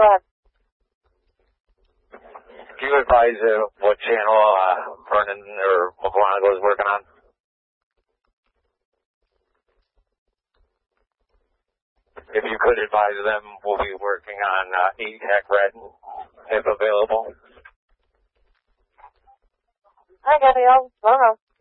Go ahead. Can you advise what channel Vernon or Mavanago is working on? If you could advise them, we'll be working on ATAC Red, if available. Hi, Gabrielle.